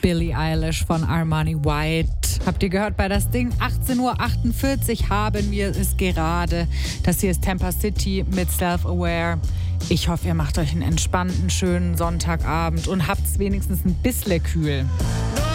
Billie Eilish von Armani White. Habt ihr gehört bei das Ding? 18:48 Uhr haben wir es gerade. Das hier ist Tampa City mit Self-Aware. Ich hoffe, ihr macht euch einen entspannten, schönen Sonntagabend und habt es wenigstens ein bisschen kühl.